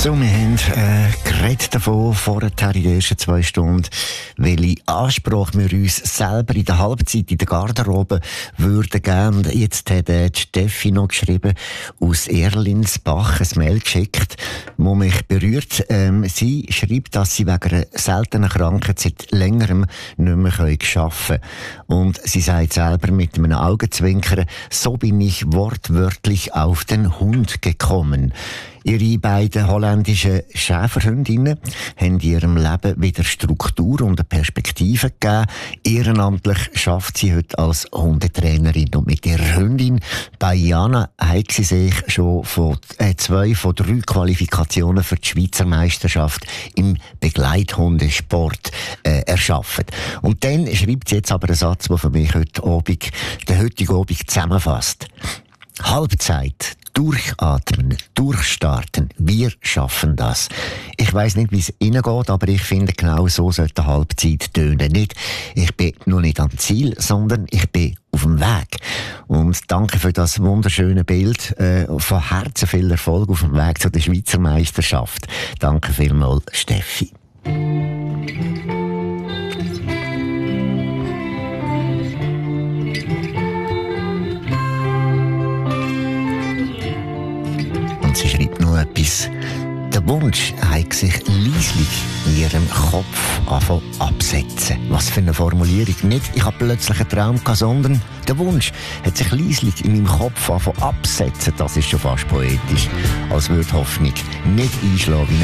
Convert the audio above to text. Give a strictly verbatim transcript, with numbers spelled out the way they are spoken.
So, wir haben äh, geredet davon, vorher in den ersten zwei Stunden, welche Ansprache wir uns selber in der Halbzeit in der Garderobe würden geben. Und jetzt hat äh, die Steffi noch geschrieben, aus Erlinsbach ein Mail geschickt, wo mich berührt. Ähm, sie schreibt, dass sie wegen einer seltenen Krankheit seit längerem nicht mehr arbeiten können. Und sie sagt selber mit einem Augenzwinkern, so bin ich wortwörtlich auf den Hund gekommen. Ihre beiden holländischen Schäferhündinnen haben in ihrem Leben wieder Struktur und eine Perspektive gegeben. Ehrenamtlich schafft sie heute als Hundetrainerin. Und mit ihrer Hündin Baiana hat sie sich schon von, äh, zwei von drei Qualifikationen für die Schweizer Meisterschaft im Begleithundesport äh, erschaffen. Und dann schreibt sie jetzt aber einen Satz, der für mich heute Abend, den heutigen Abend zusammenfasst. Halbzeit. Durchatmen, durchstarten. Wir schaffen das. Ich weiss nicht, wie es Ihnen geht, aber ich finde, genau so sollte die Halbzeit tönen. Nicht, ich bin noch nicht am Ziel, sondern ich bin auf dem Weg. Und danke für das wunderschöne Bild. Äh, von Herzen viel Erfolg auf dem Weg zu der Schweizer Meisterschaft. Danke vielmals, Steffi. Sie schreibt noch etwas. Der Wunsch hat sich leislich in ihrem Kopf angefangen absetzen. Was für eine Formulierung. Nicht, ich habe plötzlich einen Traum gehabt, sondern der Wunsch hat sich leislich in meinem Kopf angefangen absetzen. Das ist schon fast poetisch. Als würde Hoffnung nicht einschlagen wie